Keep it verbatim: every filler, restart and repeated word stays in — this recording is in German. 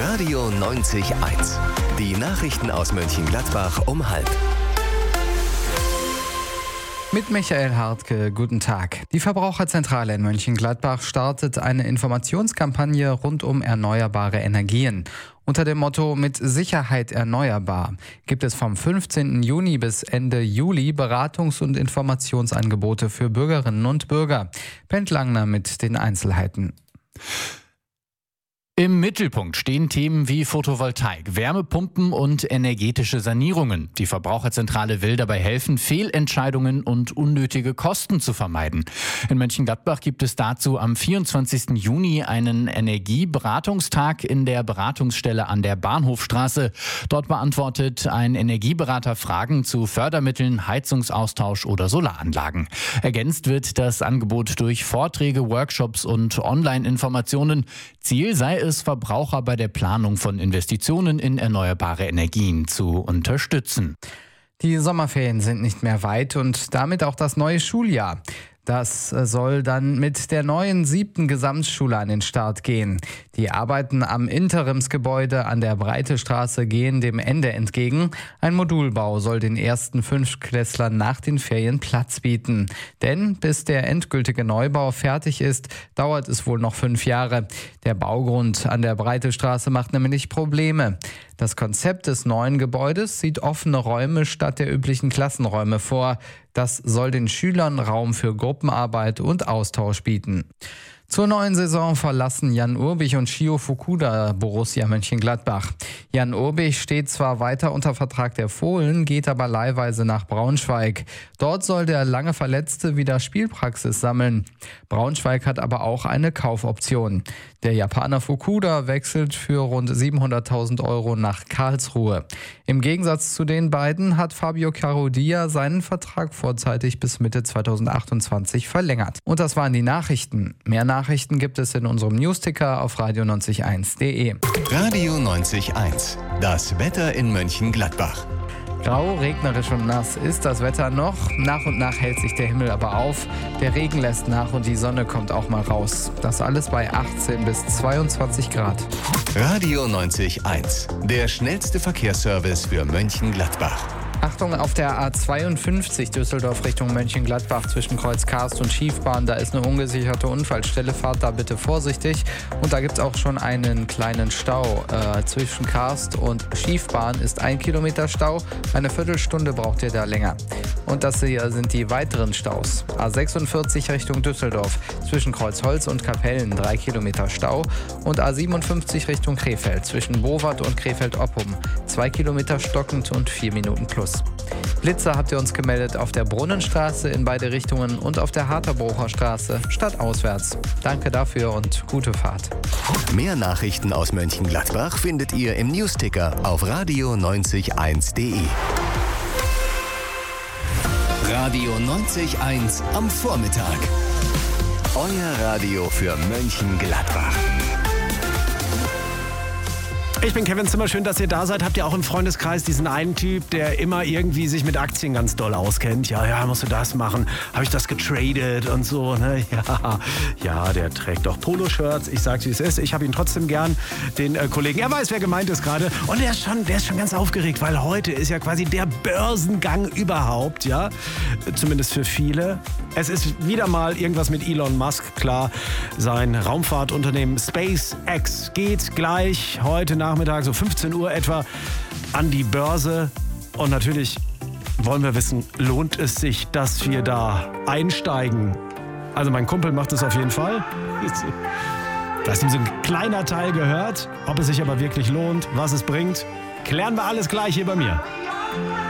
Radio neunzig eins. Die Nachrichten aus Mönchengladbach um halb. Mit Michael Hartke, guten Tag. Die Verbraucherzentrale in Mönchengladbach startet eine Informationskampagne rund um erneuerbare Energien. Unter dem Motto „Mit Sicherheit erneuerbar" gibt es vom fünfzehnten Juni bis Ende Juli Beratungs- und Informationsangebote für Bürgerinnen und Bürger. Bent Langner mit den Einzelheiten. Im Mittelpunkt stehen Themen wie Photovoltaik, Wärmepumpen und energetische Sanierungen. Die Verbraucherzentrale will dabei helfen, Fehlentscheidungen und unnötige Kosten zu vermeiden. In Mönchengladbach gibt es dazu am vierundzwanzigsten Juni einen Energieberatungstag in der Beratungsstelle an der Bahnhofstraße. Dort beantwortet ein Energieberater Fragen zu Fördermitteln, Heizungsaustausch oder Solaranlagen. Ergänzt wird das Angebot durch Vorträge, Workshops und Online-Informationen. Ziel sei es, Verbraucher bei der Planung von Investitionen in erneuerbare Energien zu unterstützen. Die Sommerferien sind nicht mehr weit und damit auch das neue Schuljahr. Das soll dann mit der neuen siebten Gesamtschule an den Start gehen. Die Arbeiten am Interimsgebäude an der Breitestraße gehen dem Ende entgegen. Ein Modulbau soll den ersten Fünftklässlern nach den Ferien Platz bieten. Denn bis der endgültige Neubau fertig ist, dauert es wohl noch fünf Jahre. Der Baugrund an der Breitestraße macht nämlich Probleme. Das Konzept des neuen Gebäudes sieht offene Räume statt der üblichen Klassenräume vor. Das soll den Schülern Raum für Gruppenarbeit und Austausch bieten. Zur neuen Saison verlassen Jan Urbich und Shio Fukuda Borussia Mönchengladbach. Jan Urbich steht zwar weiter unter Vertrag der Fohlen, geht aber leihweise nach Braunschweig. Dort soll der lange Verletzte wieder Spielpraxis sammeln. Braunschweig hat aber auch eine Kaufoption. Der Japaner Fukuda wechselt für rund siebenhunderttausend Euro nach Karlsruhe. Im Gegensatz zu den beiden hat Fabio Carodia seinen Vertrag vorzeitig bis Mitte zweitausendachtundzwanzig verlängert. Und das waren die Nachrichten. Mehr Nachrichten gibt es in unserem Newsticker auf radio neunzig eins punkt de. Radio neunzig eins. Das Wetter in Mönchengladbach. Grau, regnerisch und nass ist das Wetter noch. Nach und nach hält sich der Himmel aber auf. Der Regen lässt nach und die Sonne kommt auch mal raus. Das alles bei achtzehn bis zweiundzwanzig Grad. Radio neunzig eins. Der schnellste Verkehrsservice für Mönchengladbach. Achtung, auf der A zweiundfünfzig Düsseldorf Richtung Mönchengladbach zwischen Kreuz Karst und Schiefbahn. Da ist eine ungesicherte Unfallstelle. Fahrt da bitte vorsichtig. Und da gibt es auch schon einen kleinen Stau. Äh, zwischen Karst und Schiefbahn ist ein Kilometer Stau. Eine Viertelstunde braucht ihr da länger. Und das hier sind die weiteren Staus. A sechsundvierzig Richtung Düsseldorf zwischen Kreuzholz und Kapellen drei Kilometer Stau. Und A siebenundfünfzig Richtung Krefeld zwischen Bowart und Krefeld-Oppum zwei Kilometer stockend und vier Minuten plus. Blitzer habt ihr uns gemeldet auf der Brunnenstraße in beide Richtungen und auf der Harterbrucher Straße stadtauswärts. Danke dafür und gute Fahrt. Mehr Nachrichten aus Mönchengladbach findet ihr im Newsticker auf radio neunzig eins punkt de. Radio neunzig eins am Vormittag. Euer Radio für Mönchengladbach. Ich bin Kevin Zimmer, schön, dass ihr da seid. Habt ihr auch im Freundeskreis diesen einen Typ, der immer irgendwie sich mit Aktien ganz doll auskennt? Ja, ja, musst du das machen? Habe ich das getradet und so? Ne? Ja, ja, der trägt doch Poloshirts. Ich sag's, wie es ist. Ich habe ihn trotzdem gern, den äh, Kollegen. Er weiß, wer gemeint ist gerade. Und der ist, schon, der ist schon ganz aufgeregt, weil heute ist ja quasi der Börsengang überhaupt, ja? Zumindest für viele. Es ist wieder mal irgendwas mit Elon Musk, klar. Sein Raumfahrtunternehmen SpaceX geht gleich heute Nachmittag, so fünfzehn Uhr etwa, an die Börse. Und natürlich wollen wir wissen, lohnt es sich, dass wir da einsteigen? Also mein Kumpel macht es auf jeden Fall. Da ist ihm so ein kleiner Teil gehört. Ob es sich aber wirklich lohnt, was es bringt, klären wir alles gleich hier bei mir.